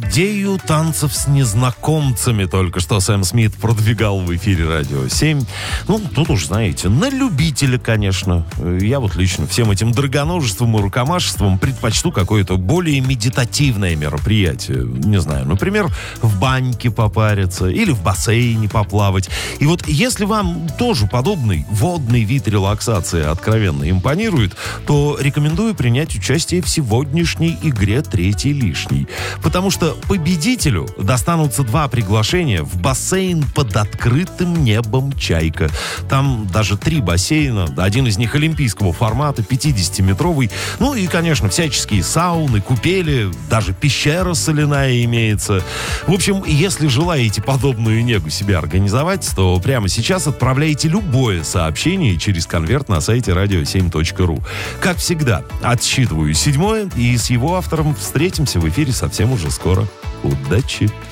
Идею танцев с незнакомцами только что Сэм Смит продвигал в эфире Радио 7. Ну, тут уж, знаете, на любителя, конечно. Я вот лично всем этим драгоножеством и рукомашеством предпочту какое-то более медитативное мероприятие. Не знаю, например, в баньке попариться или в бассейне поплавать. И вот если вам тоже подобный водный вид релаксации откровенно импонирует, то рекомендую принять участие в сегодняшней игре «Третий лишний». Потому что победителю достанутся 2 приглашения в бассейн под открытым небом «Чайка». Там даже 3 бассейна, один из них олимпийского формата, 50-метровый. Ну и, конечно, всяческие сауны, купели, даже пещера соляная имеется. В общем, если желаете подобную негу себе организовать, то прямо сейчас отправляйте любое сообщение через конверт на сайте radio7.ru. Как всегда, отсчитываю 7-е, и с его автором встретимся в эфире совсем уже скоро. Удачи!